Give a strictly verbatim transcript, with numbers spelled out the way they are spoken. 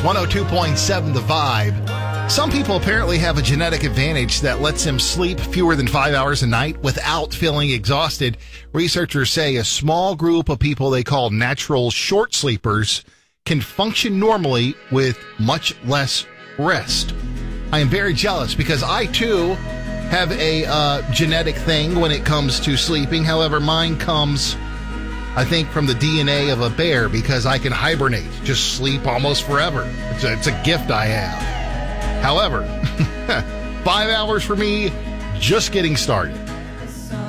one oh two point seven The Vibe. Some people apparently have a genetic advantage that lets them sleep fewer than five hours a night without feeling exhausted. Researchers say a small group of people they call natural short sleepers can function normally with much less rest. I am very jealous because I, too, have a uh, genetic thing when it comes to sleeping. However, mine comes, I think, from the D N A of a bear because I can hibernate, just sleep almost forever. It's a, it's a gift I have. However, five hours for me, just getting started.